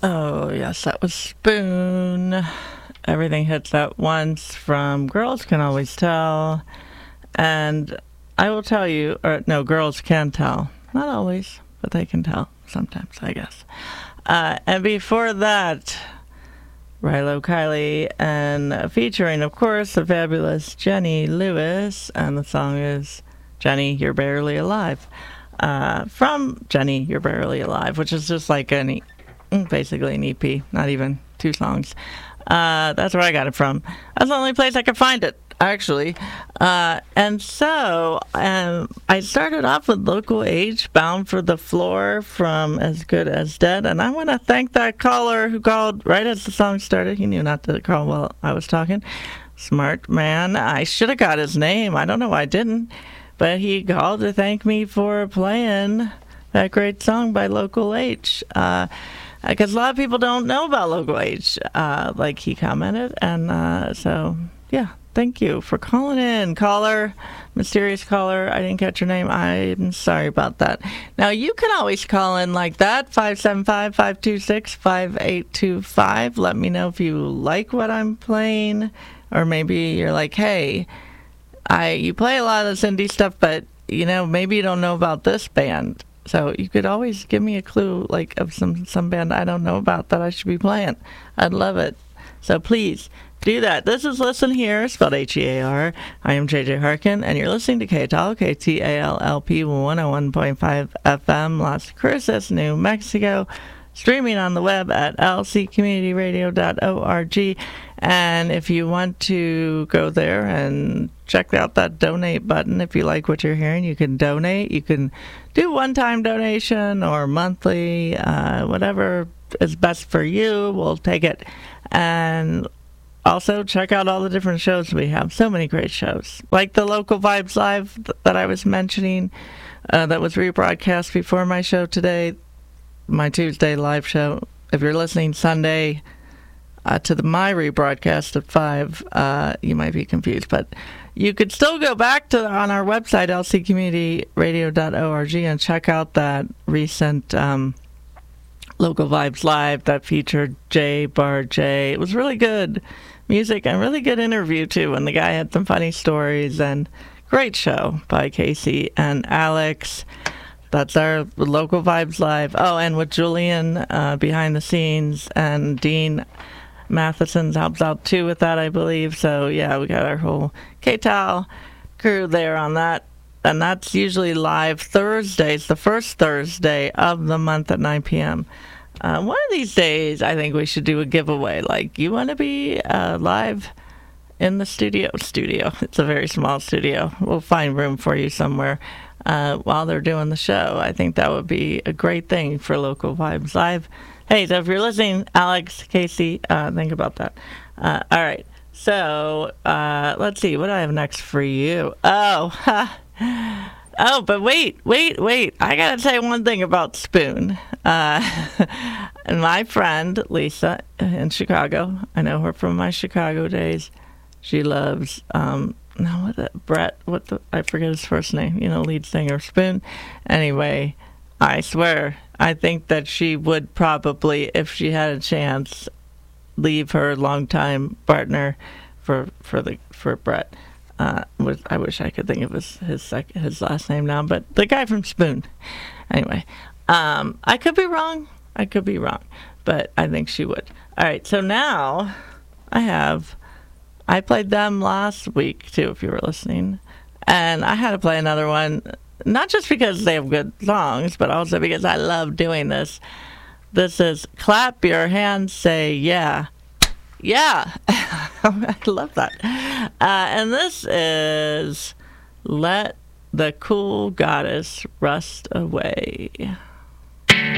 Oh, yes, that was Spoon. Everything Hits at Once from Girls Can Always Tell. And I will tell you, or no, girls can tell. Not always, but they can tell sometimes, I guess. And before that, Rilo Kiley, and featuring, of course, the fabulous Jenny Lewis. And the song is Jenny, You're Barely Alive. From Jenny, You're Barely Alive, which is just like basically an EP, not even 2 songs. That's where I got it from. That's the only place I could find it, actually. And so I started off with Local H, Bound for the Floor from As Good As Dead. And I want to thank that caller who called right as the song started. He knew not to call while I was talking. Smart man. I should have got his name. I don't know why I didn't. But he called to thank me for playing that great song by Local H. Because a lot of people don't know about Local H, like he commented. And so, yeah, thank you for calling in. Caller, mysterious caller, I didn't catch your name. I'm sorry about that. Now, you can always call in like that, 575-526-5825. Let me know if you like what I'm playing. Or maybe you're like, hey, you play a lot of this indie stuff, but, maybe you don't know about this band. So you could always give me a clue, like, of some band I don't know about that I should be playing. I'd love it. So please do that. This is Listen Here, spelled H-E-A-R. I am JJ Harkin, and you're listening to KTAL, KTALLP 101.5 FM, Las Cruces, New Mexico. Streaming on the web at lccommunityradio.org. And if you want to go there and check out that donate button, if you like what you're hearing, you can donate. You can do one-time donation or monthly, whatever is best for you. We'll take it. And also check out all the different shows we have. So many great shows. Like the Local Vibes Live that I was mentioning, that was rebroadcast before my show today. My Tuesday live show. If you're listening Sunday to my rebroadcast at 5, you might be confused, but you could still go back on our website, lccommunityradio.org, and check out that recent Local Vibes Live that featured J Bar J. It was really good music and really good interview, too, and the guy had some funny stories, and great show by Casey and Alex. That's our Local Vibes Live. Oh, and with Julian behind the scenes, and Dean Matheson helps out too with that, I believe. So, yeah, we got our whole KTAL crew there on that. And that's usually live Thursdays, the first Thursday of the month at 9 p.m. One of these days, I think we should do a giveaway. Like, you want to be live in the studio? It's a very small studio. We'll find room for you somewhere. While they're doing the show. I think that would be a great thing for Local Vibes Live. Hey, so if you're listening, Alex, Casey, think about that. All right, so let's see. What do I have next for you? Oh, but wait. I got to say one thing about Spoon. And my friend, Lisa, in Chicago, I know her from my Chicago days. She loves... Brett, I forget his first name, lead singer, Spoon. Anyway, I swear, I think that she would probably, if she had a chance, leave her longtime partner for Brett. I wish I could think of his last name now, but the guy from Spoon. Anyway, I could be wrong, but I think she would. All right, so now I played them last week, too, if you were listening. And I had to play another one, not just because they have good songs, but also because I love doing this. This is Clap Your Hands, Say Yeah. Yeah. I love that. And this is Let the Cool Goddess Rust Away.